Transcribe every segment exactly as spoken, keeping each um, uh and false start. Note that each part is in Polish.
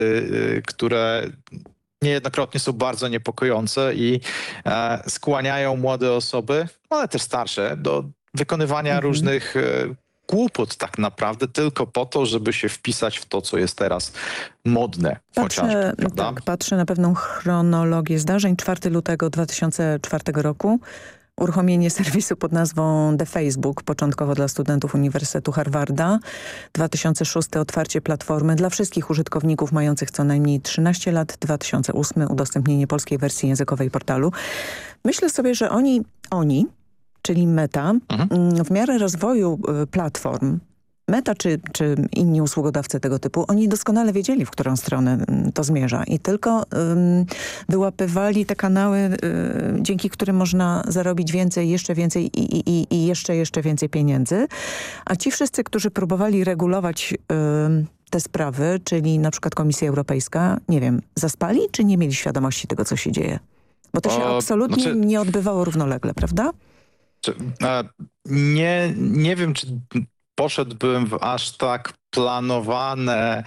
y, które niejednokrotnie są bardzo niepokojące i e, skłaniają młode osoby, ale też starsze, do wykonywania Mhm. różnych e, głupot tak naprawdę tylko po to, żeby się wpisać w to, co jest teraz modne. Patrzę, Chociażby, prawda? tak, patrzę na pewną chronologię zdarzeń. czwartego lutego dwa tysiące czwartego roku. Uruchomienie serwisu pod nazwą The Facebook, początkowo dla studentów Uniwersytetu Harvarda. dwa tysiące szósty otwarcie platformy dla wszystkich użytkowników mających co najmniej trzynaście lat. dwa tysiące ósmy udostępnienie polskiej wersji językowej portalu. Myślę sobie, że oni, oni czyli Meta, Mhm. w miarę rozwoju y, platform, Meta czy, czy inni usługodawcy tego typu, oni doskonale wiedzieli, w którą stronę y, to zmierza i tylko ym, wyłapywali te kanały, y, dzięki którym można zarobić więcej, jeszcze więcej i, i, i jeszcze, jeszcze więcej pieniędzy. A ci wszyscy, którzy próbowali regulować y, te sprawy, czyli na przykład Komisja Europejska, nie wiem, zaspali czy nie mieli świadomości tego, co się dzieje? Bo to się O, absolutnie znaczy- nie odbywało równolegle, prawda? Czy, e, nie, nie wiem, czy poszedłbym w aż tak planowane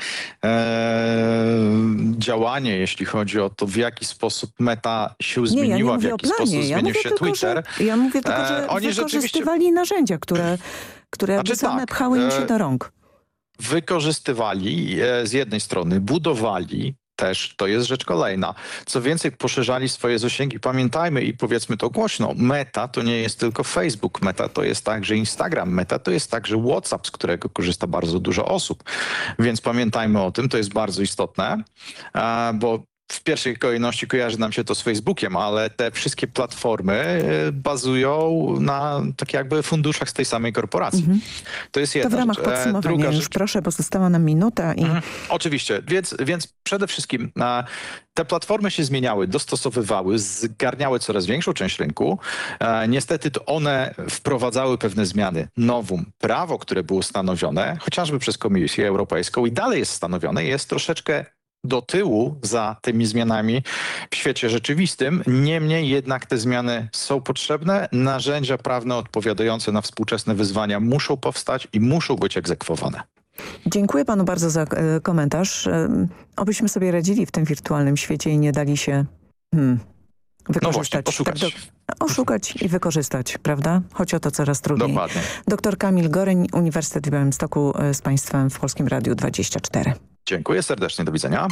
e, działanie, jeśli chodzi o to, w jaki sposób Meta się Nie, zmieniła, ja nie w mówię o jaki sposób planie. Ja zmienił mówię się tylko, Twitter. że, ja mówię tylko, E, że oni wykorzystywali narzędzia, które, które jakby Znaczy same tak, pchały im się e, do rąk. Wykorzystywali e, z jednej strony, budowali też, to jest rzecz kolejna. Co więcej, poszerzali swoje zasięgi. Pamiętajmy i powiedzmy to głośno, Meta to nie jest tylko Facebook, Meta to jest także Instagram, Meta to jest także WhatsApp, z którego korzysta bardzo dużo osób. Więc pamiętajmy o tym, to jest bardzo istotne, e, bo w pierwszej kolejności kojarzy nam się to z Facebookiem, ale te wszystkie platformy e, bazują na tak jakby funduszach z tej samej korporacji. Mhm. To jest To jedna w ramach rzecz. E, podsumowania Druga już rzecz, proszę, bo została nam minuta i Mhm. Oczywiście, więc, więc przede wszystkim e, te platformy się zmieniały, dostosowywały, zgarniały coraz większą część rynku. E, niestety to one wprowadzały pewne zmiany, nowum. Prawo, które było stanowione, chociażby przez Komisję Europejską i dalej jest stanowione, jest troszeczkę do tyłu za tymi zmianami w świecie rzeczywistym. Niemniej jednak te zmiany są potrzebne. Narzędzia prawne odpowiadające na współczesne wyzwania muszą powstać i muszą być egzekwowane. dziękuję panu bardzo za e, komentarz. E, obyśmy sobie radzili w tym wirtualnym świecie i nie dali się hmm, wykorzystać. oszukać. Tak do, oszukać i wykorzystać, prawda? Choć o to coraz trudniej. Dokładnie. Doktor Kamil Goreń, Uniwersytet w Białymstoku e, z państwem w Polskim Radiu dwadzieścia cztery. Dziękuję serdecznie, do widzenia.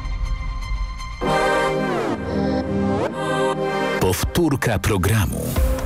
Powtórka programu.